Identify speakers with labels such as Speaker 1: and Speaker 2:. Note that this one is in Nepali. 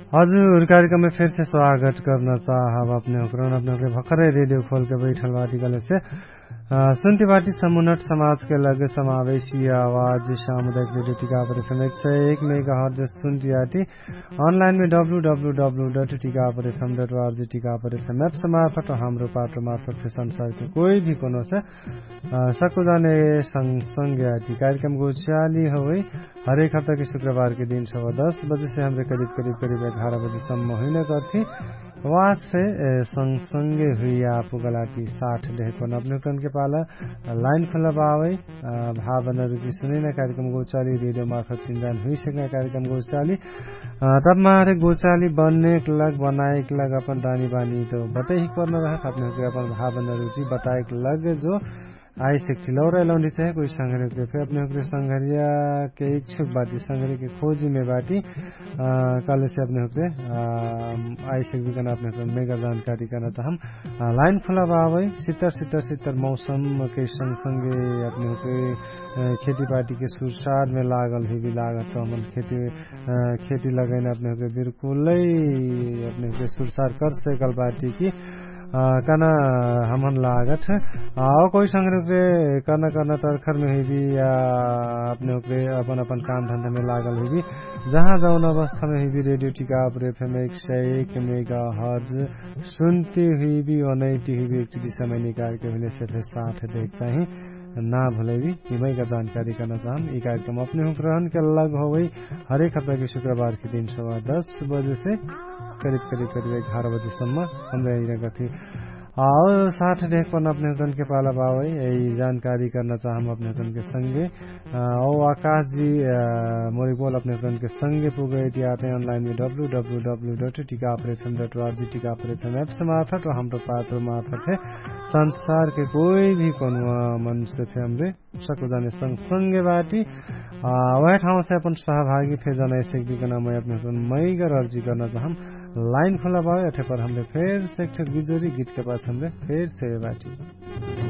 Speaker 1: हजुर कार्यक्रम में फिर से स्वागत करना चाहब अपने भखरै रेडियो खोल के बैठल बाटी गले से सुनती बाटी समुन्नत समाज के लग समावेशी आवाज सामुदायिक रेडियो टीकापुर FM 101 मेगाहर्ट्ज सुनती आटी ऑनलाइन में www.टीकापुरfm.org टीकापुर FM ऐप मार्फत हाम्रो पाटो मार्फत संसार के कोई भी कोनो से सको जाने संग आटी कार्यक्रम गोचाली हुई हरेक हफ्ता के शुक्रवार के दिन 10 बजे से हमरे करीब 11 बजे सम्म हुने गर्थी वाच पे संगे हुई आप गलाटी 60 देखो नवनुकन के पाला लाइन खुला बावे भावना रुचि सुने न कार्यक्रम गोचाली रेडियो मार्फत चिंतन हुई सके कार्यक्रम गोचाली तब मारे गोचाली बनने लग बनाए लग अपन दानी बानी तो बटे ही करना रहा अपने अपन भावना रुचि बताए लग जो आई सकती लौरा लौंडी चाहे कोई संघर्ष के फिर अपने संघरिया के इच्छुक बाटी संघर्ष के खोजी में बाटी कल से अपने आई सकती करना अपने मेगा जानकारी करना चाहम लाइन खुला बावे सितर मौसम के संगे अपने खेती बाटी के सुरसार में लागल भी लागत तो हम खेती लगाने अपने बिल्कुल अपने सुरसार कर सकल बाटी की कना हमन लागत कोई संग्रह करना तरखर में भी या अपने अपन काम धंधा में लागल भी जहाँ जौन अवस्था में भी रेडियो टीकापुर FM 101 मेगाहर्ट्ज सुनती हुई भी अनैती हुई भी एक समय निकाल के हुए से साथ देख चाहिए ना भले भी इमई का जानकारी करना चाहम ये कार्यक्रम अपने ग्रहण के अलग हो गई हरेक हफ्ता के शुक्रवार के दिन 10 बजे से करीब 11 बजे सम्म हमरे यहाँ थी और साथ देख पर अपने गन के पाला बावे यही जानकारी करना चाहम अपने गन के संगे और आकाश जी मोरी बोल अपने गन के संगे पुगे आते हैं ऑनलाइन में www.टीकापुरfm.org टीकापुर FM ऐप से मार्फत और हम पात्र मार्फत है संसार के कोई भी कोनो मन से थे हमरे सको जाने संगे बाटी वह ठाउँ से अपन सहभागी फिर जाना ऐसे भी करना मैं अपने मई कर अर्जी करना चाहम लाइन खुला पाए अठे पर हमने फिर से एक बिजोरी गीत के पास हमने फिर से बाटी